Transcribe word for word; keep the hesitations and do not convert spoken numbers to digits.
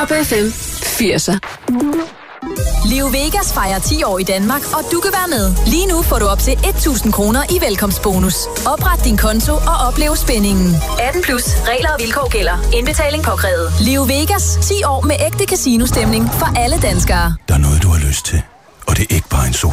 Top F M firser. Leo Vegas fejrer ti år i Danmark, og du kan være med. Lige nu får du op til tusind kroner i velkomstbonus. Opret din konto og oplev spændingen. atten plus. Regler og vilkår gælder. Indbetaling påkrævet. Leo Vegas. ti år med ægte casinostemning for alle danskere. Der er noget, du har lyst til, og det er ikke bare en sol.